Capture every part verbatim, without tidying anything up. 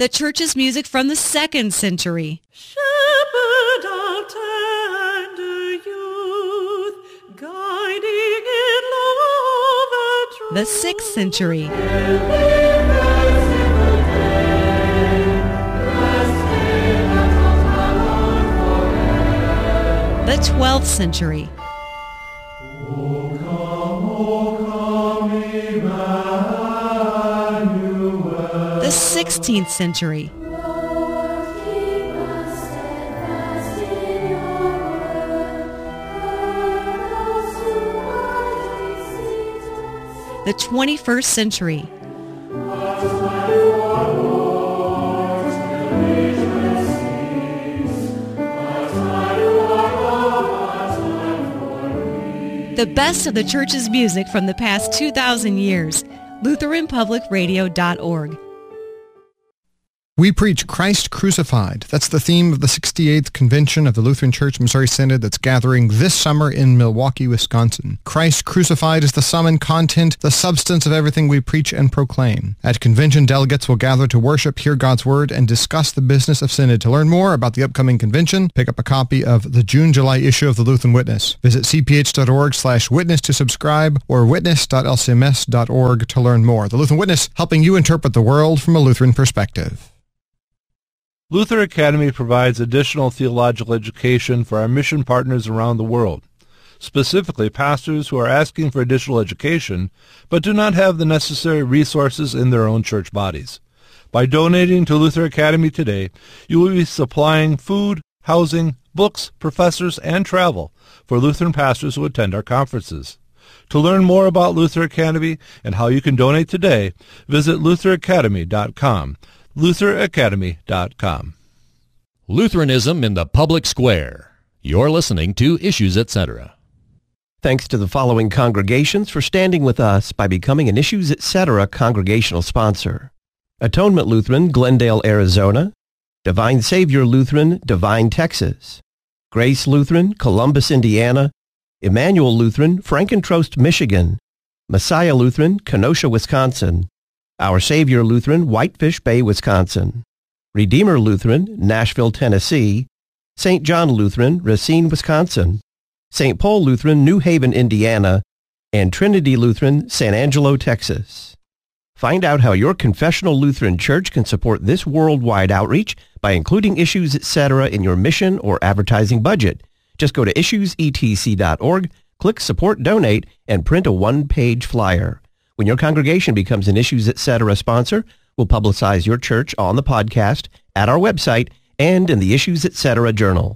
the church's music from the second century. Shepherd of tender youth, guiding in love and truth. The sixth century. The twelfth century. O come, O come, Emmanuel. The sixteenth century. Lord, keep us steadfast in your word. The twenty-first century. The best of the church's music from the past two thousand years. Lutheran Public Radio dot org. We preach Christ crucified. That's the theme of the sixty-eighth Convention of the Lutheran Church Missouri Synod that's gathering this summer in Milwaukee, Wisconsin. Christ crucified is the sum and content, the substance of everything we preach and proclaim. At convention, delegates will gather to worship, hear God's Word, and discuss the business of Synod. To learn more about the upcoming convention, pick up a copy of the June-July issue of the Lutheran Witness. Visit c p h dot org slash witness to subscribe or witness dot l c m s dot org to learn more. The Lutheran Witness, helping you interpret the world from a Lutheran perspective. Luther Academy provides additional theological education for our mission partners around the world, specifically pastors who are asking for additional education but do not have the necessary resources in their own church bodies. By donating to Luther Academy today, you will be supplying food, housing, books, professors, and travel for Lutheran pastors who attend our conferences. To learn more about Luther Academy and how you can donate today, visit luther academy dot com. luther academy dot com. Lutheranism in the Public Square. You're listening to Issues, et cetera. Thanks to the following congregations for standing with us by becoming an Issues, et cetera congregational sponsor. Atonement Lutheran, Glendale, Arizona. Divine Savior Lutheran, Divine, Texas. Grace Lutheran, Columbus, Indiana. Emmanuel Lutheran, Frankentrost, Michigan. Messiah Lutheran, Kenosha, Wisconsin. Our Savior Lutheran, Whitefish Bay, Wisconsin. Redeemer Lutheran, Nashville, Tennessee. Saint John Lutheran, Racine, Wisconsin. Saint Paul Lutheran, New Haven, Indiana. And Trinity Lutheran, San Angelo, Texas. Find out how your confessional Lutheran church can support this worldwide outreach by including Issues, et cetera in your mission or advertising budget. Just go to issues e t c dot org, click Support Donate, and print a one-page flyer. When your congregation becomes an Issues, et cetera sponsor, we'll publicize your church on the podcast, at our website, and in the Issues, et cetera journal.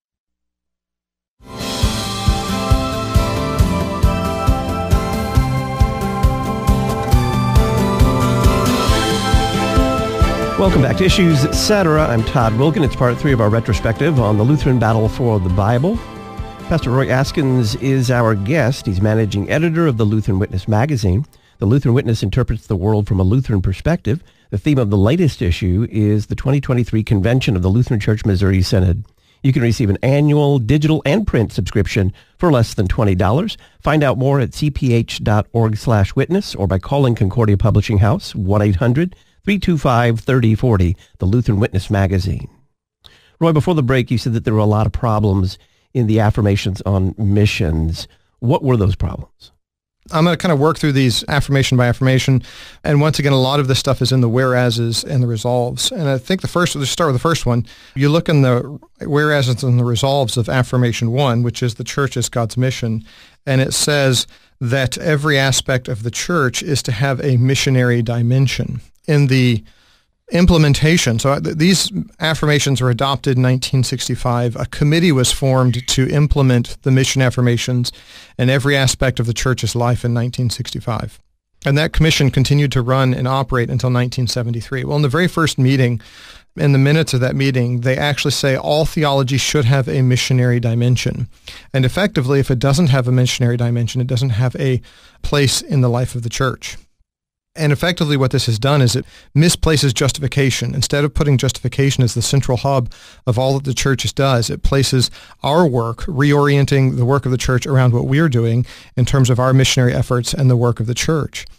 Welcome back to Issues, et cetera. I'm Todd Wilkin. It's part three of our retrospective on the Lutheran battle for the Bible. Pastor Roy Askins is our guest. He's managing editor of the Lutheran Witness magazine. The Lutheran Witness interprets the world from a Lutheran perspective. The theme of the latest issue is the twenty twenty-three Convention of the Lutheran Church Missouri Synod. You can receive an annual digital and print subscription for less than twenty dollars. Find out more at c p h dot org slash witness or by calling Concordia Publishing House, one eight hundred, three two five, three oh four oh, the Lutheran Witness magazine. Roy, before the break, you said that there were a lot of problems in the affirmations on missions. What were those problems? I'm going to kind of work through these affirmation by affirmation. And once again, a lot of this stuff is in the whereases and the resolves. And I think the first, let's start with the first one. You look in the whereases and the resolves of affirmation one, which is the church is God's mission. And it says that every aspect of the church is to have a missionary dimension. In the implementation, so th- these affirmations were adopted in nineteen sixty-five. A committee was formed to implement the mission affirmations in every aspect of the church's life in nineteen sixty-five. And that commission continued to run and operate until nineteen seventy-three. Well, in the very first meeting, in the minutes of that meeting, they actually say all theology should have a missionary dimension. And effectively, if it doesn't have a missionary dimension, it doesn't have a place in the life of the church. And effectively what this has done is it misplaces justification. Instead of putting justification as the central hub of all that the church does, it places our work, reorienting the work of the church around what we're doing in terms of our missionary efforts and the work of the church.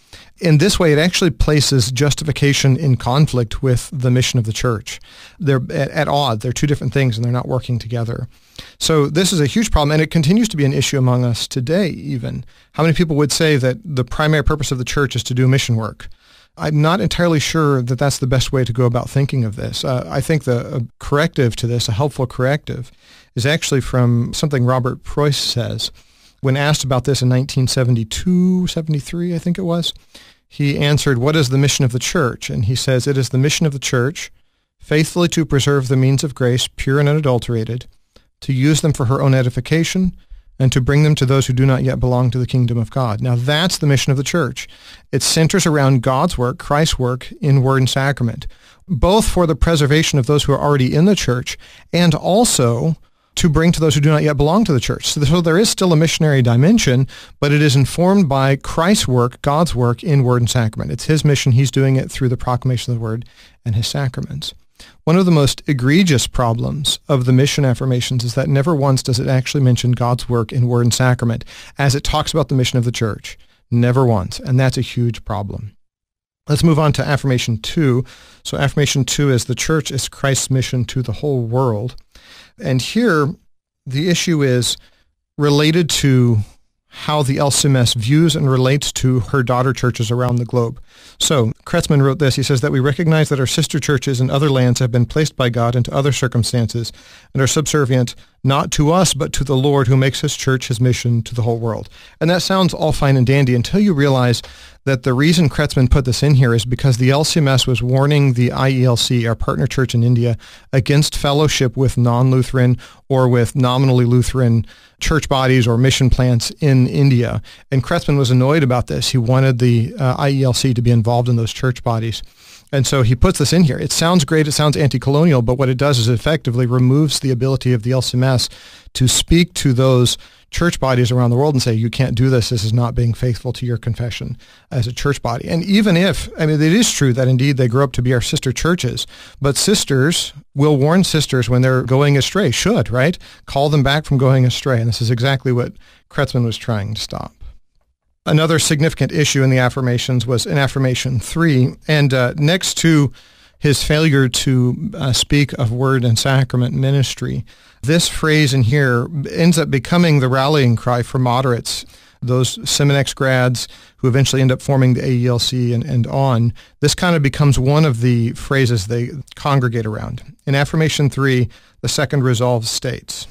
In this way, it actually places justification in conflict with the mission of the church. They're at, at odds. They're two different things, and they're not working together. So this is a huge problem, and it continues to be an issue among us today even. How many people would say that the primary purpose of the church is to do mission work? I'm not entirely sure that that's the best way to go about thinking of this. Uh, I think the uh, corrective to this, a helpful corrective, is actually from something Robert Preuss says. When asked about this in nineteen seventy-two, seventy-three, I think it was, he answered, "What is the mission of the church?" And he says, "It is the mission of the church faithfully to preserve the means of grace pure and unadulterated, to use them for her own edification, and to bring them to those who do not yet belong to the kingdom of God." Now that's the mission of the church. It centers around God's work, Christ's work in word and sacrament, both for the preservation of those who are already in the church and also to bring to those who do not yet belong to the church. So, so there is still a missionary dimension, but it is informed by Christ's work, God's work in word and sacrament. It's his mission. He's doing it through the proclamation of the word and his sacraments. One of the most egregious problems of the mission affirmations is that never once does it actually mention God's work in word and sacrament as it talks about the mission of the church. Never once. And that's a huge problem. Let's move on to affirmation two. So affirmation two is the church is Christ's mission to the whole world. And here, the issue is related to how the L C M S views and relates to her daughter churches around the globe. So Kretzmann wrote this. He says that we recognize that our sister churches in other lands have been placed by God into other circumstances and are subservient not to us, but to the Lord who makes his church his mission to the whole world. And that sounds all fine and dandy until you realize that the reason Kretzmann put this in here is because the L C M S was warning the I E L C, our partner church in India, against fellowship with non-Lutheran or with nominally Lutheran church bodies or mission plants in India. And Kretzmann was annoyed about this. He wanted the uh, I E L C to be involved in those church bodies. And so he puts this in here. It sounds great, it sounds anti-colonial, but what it does is it effectively removes the ability of the L C M S to speak to those church bodies around the world and say, you can't do this, this is not being faithful to your confession as a church body. And even if, I mean, it is true that indeed they grow up to be our sister churches, but sisters will warn sisters when they're going astray, should, right? Call them back from going astray. And this is exactly what Kretzmann was trying to stop. Another significant issue in the affirmations was in affirmation three, and uh, next to his failure to uh, speak of word and sacrament ministry, this phrase in here ends up becoming the rallying cry for moderates, those Seminex grads who eventually end up forming the A E L C and, and on. This kind of becomes one of the phrases they congregate around. In affirmation three, the second resolve states,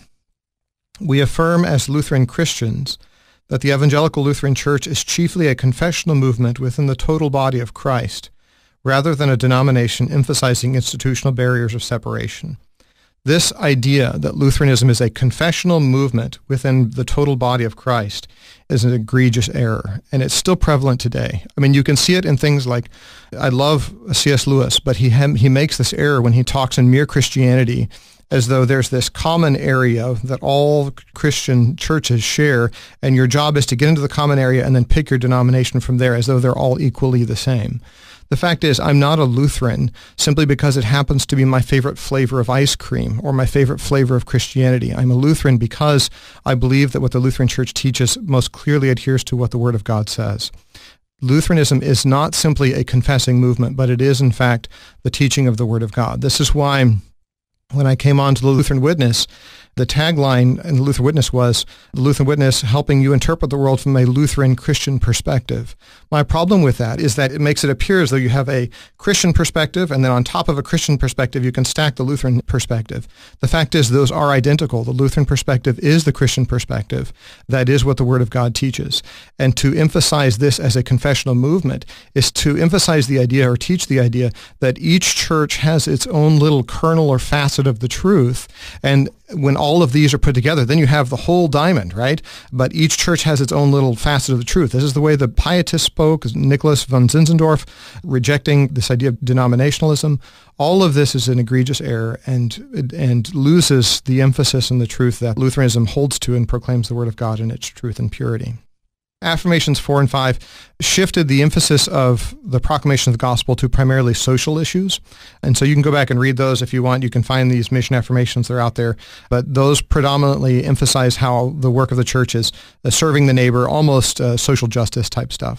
"We affirm as Lutheran Christians that the Evangelical Lutheran Church is chiefly a confessional movement within the total body of Christ, rather than a denomination emphasizing institutional barriers of separation. This idea that Lutheranism is a confessional movement within the total body of Christ is an egregious error, and it's still prevalent today. I mean, you can see it in things like, I love C S Lewis, but he he makes this error when he talks in Mere Christianity as though there's this common area that all Christian churches share, and your job is to get into the common area and then pick your denomination from there as though they're all equally the same. The fact is, I'm not a Lutheran simply because it happens to be my favorite flavor of ice cream or my favorite flavor of Christianity. I'm a Lutheran because I believe that what the Lutheran Church teaches most clearly adheres to what the Word of God says. Lutheranism is not simply a confessing movement, but it is, in fact, the teaching of the Word of God. This is why when I came on to the Lutheran Witness, the tagline in the Lutheran Witness was, the Lutheran Witness helping you interpret the world from a Lutheran Christian perspective. My problem with that is that it makes it appear as though you have a Christian perspective, and then on top of a Christian perspective, you can stack the Lutheran perspective. The fact is, those are identical. The Lutheran perspective is the Christian perspective. That is what the Word of God teaches. And to emphasize this as a confessional movement is to emphasize the idea or teach the idea that each church has its own little kernel or facet of the truth, and when all of these are put together, then you have the whole diamond, right? But each church has its own little facet of the truth. This is the way the Pietists spoke, Nicholas von Zinzendorf, rejecting this idea of denominationalism. All of this is an egregious error and and loses the emphasis and the truth that Lutheranism holds to and proclaims the Word of God in its truth and purity. Affirmations four and five shifted the emphasis of the proclamation of the gospel to primarily social issues. And so you can go back and read those if you want. You can find these mission affirmations. They're out there. But those predominantly emphasize how the work of the church is uh, serving the neighbor, almost uh, social justice type stuff.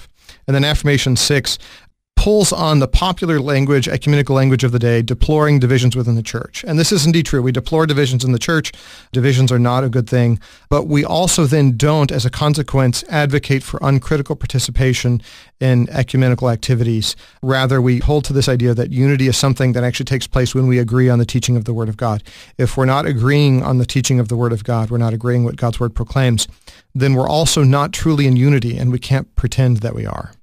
And then affirmation six pulls on the popular language, ecumenical language of the day, deploring divisions within the church. And this is indeed true. We deplore divisions in the church. Divisions are not a good thing. But we also then don't, as a consequence, advocate for uncritical participation in ecumenical activities. Rather, we hold to this idea that unity is something that actually takes place when we agree on the teaching of the Word of God. If we're not agreeing on the teaching of the Word of God, we're not agreeing what God's Word proclaims, then we're also not truly in unity, and we can't pretend that we are.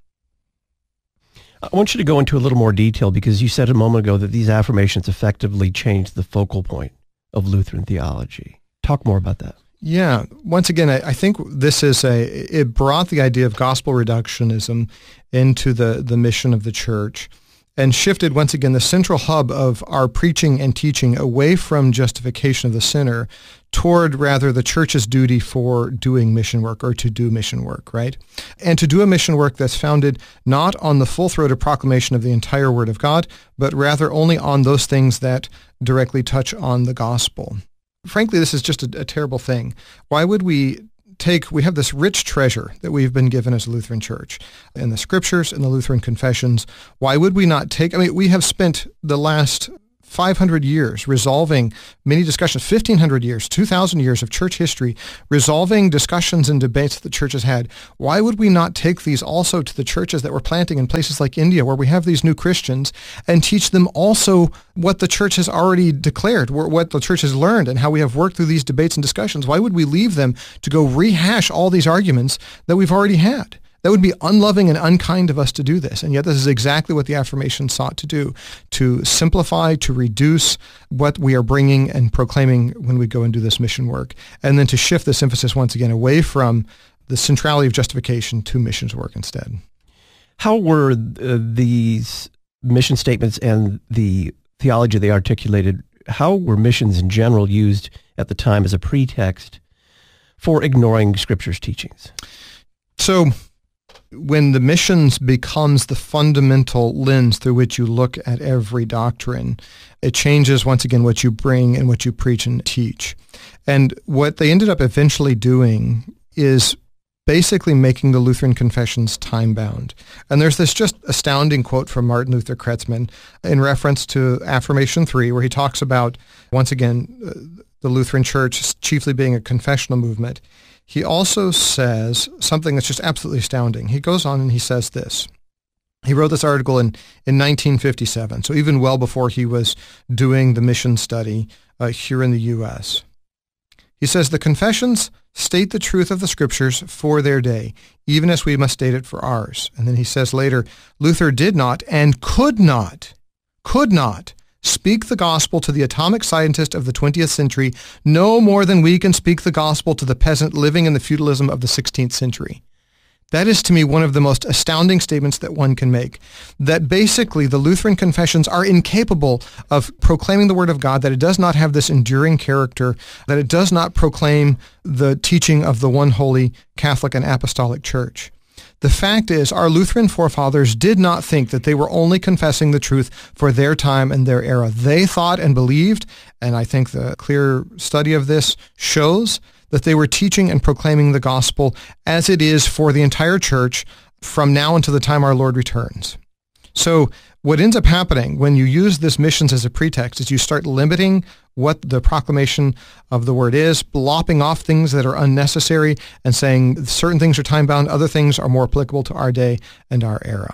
I want you to go into a little more detail because you said a moment ago that these affirmations effectively changed the focal point of Lutheran theology. Talk more about that. Yeah. Once again, I, I think this is a, it brought the idea of gospel reductionism into the, the mission of the church and shifted, once again, the central hub of our preaching and teaching away from justification of the sinner toward, rather, the church's duty for doing mission work or to do mission work, right? And to do a mission work that's founded not on the full-throated proclamation of the entire Word of God, but rather only on those things that directly touch on the gospel. Frankly, this is just a, a terrible thing. Why would we take, we have this rich treasure that we've been given as a Lutheran church in the scriptures and the Lutheran confessions. Why would we not take, I mean, we have spent the last five hundred years resolving many discussions, fifteen hundred years, two thousand years of church history, resolving discussions and debates that the church has had. Why would we not take these also to the churches that we're planting in places like India, where we have these new Christians, and teach them also what the church has already declared, what the church has learned, and how we have worked through these debates and discussions? Why would we leave them to go rehash all these arguments that we've already had? That would be unloving and unkind of us to do this. And yet this is exactly what the affirmation sought to do, to simplify, to reduce what we are bringing and proclaiming when we go and do this mission work, and then to shift this emphasis once again away from the centrality of justification to missions work instead. How were uh, these mission statements and the theology they articulated, how were missions in general used at the time as a pretext for ignoring Scripture's teachings? So, when the missions becomes the fundamental lens through which you look at every doctrine, it changes, once again, what you bring and what you preach and teach. And what they ended up eventually doing is basically making the Lutheran confessions time-bound. And there's this just astounding quote from Martin Luther Kretzmann in reference to Affirmation three, where he talks about, once again, uh, the Lutheran Church chiefly being a confessional movement. He also says something that's just absolutely astounding. He goes on and he says this. He wrote this article in, in nineteen fifty-seven, so even well before he was doing the mission study uh, here in the U S He says, the confessions state the truth of the Scriptures for their day, even as we must state it for ours. And then he says later, Luther did not and could not, could not, speak the gospel to the atomic scientist of the twentieth century no more than we can speak the gospel to the peasant living in the feudalism of the sixteenth century. That is, to me, one of the most astounding statements that one can make, that basically the Lutheran confessions are incapable of proclaiming the Word of God, that it does not have this enduring character, that it does not proclaim the teaching of the one holy Catholic and Apostolic Church. The fact is, our Lutheran forefathers did not think that they were only confessing the truth for their time and their era. They thought and believed, and I think the clear study of this shows, that they were teaching and proclaiming the gospel as it is for the entire church from now until the time our Lord returns. So what ends up happening when you use this missions as a pretext is you start limiting what the proclamation of the word is, lopping off things that are unnecessary and saying certain things are time-bound, other things are more applicable to our day and our era.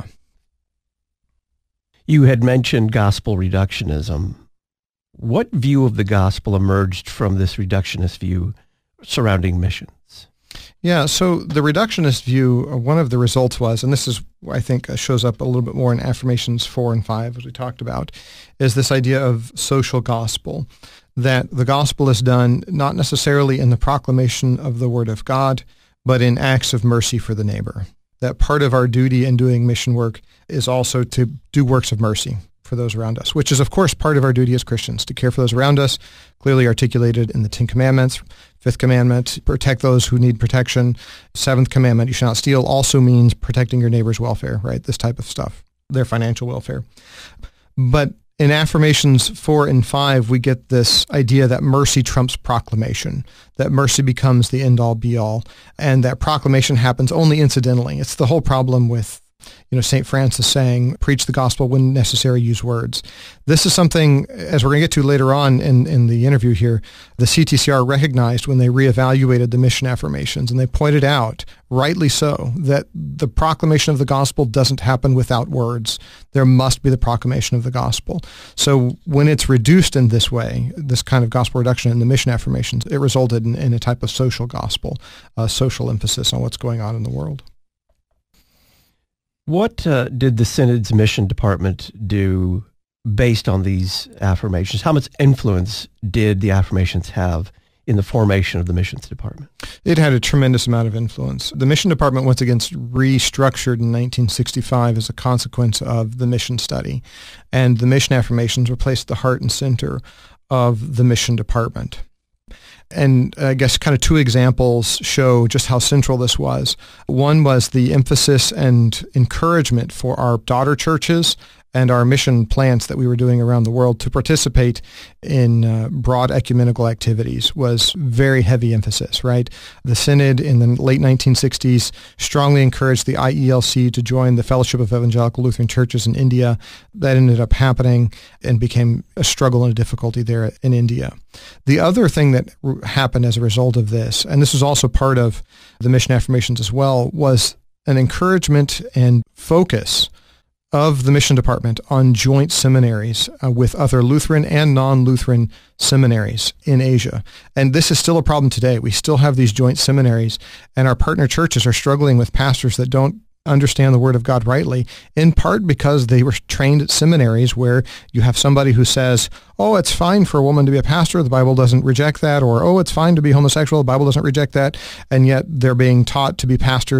You had mentioned gospel reductionism. What view of the gospel emerged from this reductionist view surrounding missions? Yeah, so the reductionist view, one of the results was, and this is, I think, shows up a little bit more in Affirmations four and five, as we talked about, is this idea of social gospel, that the gospel is done not necessarily in the proclamation of the Word of God, but in acts of mercy for the neighbor. That part of our duty in doing mission work is also to do works of mercy for those around us, which is, of course, part of our duty as Christians, to care for those around us, clearly articulated in the Ten Commandments. Fifth commandment, protect those who need protection. Seventh commandment, you shall not steal, also means protecting your neighbor's welfare, right? This type of stuff, their financial welfare. But in Affirmations four and five, we get this idea that mercy trumps proclamation, that mercy becomes the end-all, be-all, and that proclamation happens only incidentally. It's the whole problem with you know, Saint Francis saying, preach the gospel when necessary, use words. This is something, as we're going to get to later on in, in the interview here, the C T C R recognized when they reevaluated the mission affirmations, and they pointed out, rightly so, that the proclamation of the gospel doesn't happen without words. There must be the proclamation of the gospel. So when it's reduced in this way, this kind of gospel reduction in the mission affirmations, it resulted in, in a type of social gospel, a social emphasis on what's going on in the world. What uh, did the Synod's mission department do based on these affirmations? How much influence did the affirmations have in the formation of the missions department? It had a tremendous amount of influence. The mission department, once again, restructured in nineteen sixty-five as a consequence of the mission study, and the mission affirmations replaced the heart and center of the mission department. And I guess kind of two examples show just how central this was. One was the emphasis and encouragement for our daughter churches and our mission plants that we were doing around the world to participate in uh, broad ecumenical activities was very heavy emphasis, right? The Synod in the late nineteen sixties strongly encouraged the I E L C to join the Fellowship of Evangelical Lutheran Churches in India. That ended up happening and became a struggle and a difficulty there in India. The other thing that happened as a result of this, and this was also part of the mission affirmations as well, was an encouragement and focus of the mission department on joint seminaries uh, with other Lutheran and non-Lutheran seminaries in Asia. And this is still a problem today. We still have these joint seminaries, and our partner churches are struggling with pastors that don't understand the Word of God rightly, in part because they were trained at seminaries where you have somebody who says, oh, it's fine for a woman to be a pastor, the Bible doesn't reject that, or, oh, it's fine to be homosexual, the Bible doesn't reject that, and yet they're being taught to be pastors